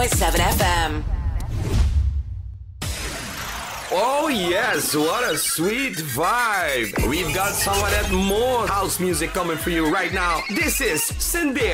FM. Oh yes, what a sweet vibe. We've got some of that more house music coming for you right now. This is Cindy